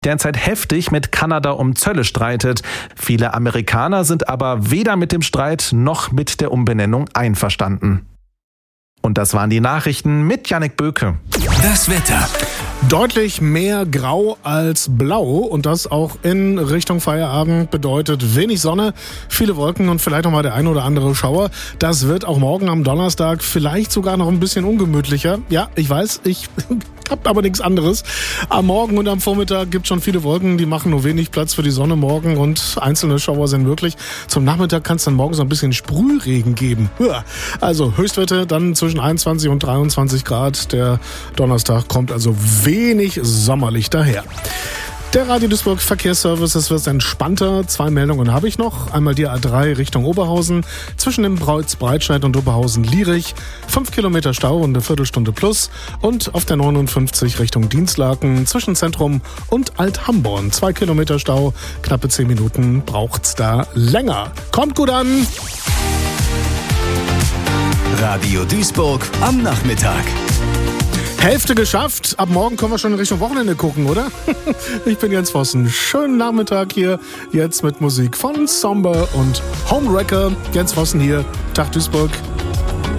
derzeit heftig mit Kanada um Zölle streitet. Viele Amerikaner sind aber weder mit dem Streit noch mit der Umbenennung einverstanden. Und das waren die Nachrichten mit Jannik Böke. Das Wetter. Deutlich mehr Grau als Blau und das auch in Richtung Feierabend bedeutet wenig Sonne, viele Wolken und vielleicht noch mal der ein oder andere Schauer. Das wird auch morgen am Donnerstag vielleicht sogar noch ein bisschen ungemütlicher. Ja, ich weiß, ich habe aber nichts anderes. Am Morgen und am Vormittag gibt es schon viele Wolken, die machen nur wenig Platz für die Sonne morgen und einzelne Schauer sind möglich. Zum Nachmittag kann es dann morgen so ein bisschen Sprühregen geben. Also Höchstwerte dann zwischen 21 und 23 Grad. Der Donnerstag kommt also wenig sommerlich daher. Der Radio Duisburg Verkehrsservice, es wird entspannter. 2 Meldungen habe ich noch. Einmal die A3 Richtung Oberhausen. Zwischen dem Breitscheid und Oberhausen-Lierich. 5 Kilometer Stau und eine Viertelstunde plus. Und auf der 59 Richtung Dienstlaken. Zwischen Zentrum und Alt-Hamborn. 2 Kilometer Stau. Knappe 10 Minuten braucht's da länger. Kommt gut an! Radio Duisburg am Nachmittag. Hälfte geschafft. Ab morgen können wir schon in Richtung Wochenende gucken, oder? Ich bin Jens Vossen. Schönen Nachmittag hier. Jetzt mit Musik von Somber und Homewrecker. Jens Vossen hier. Tag Duisburg.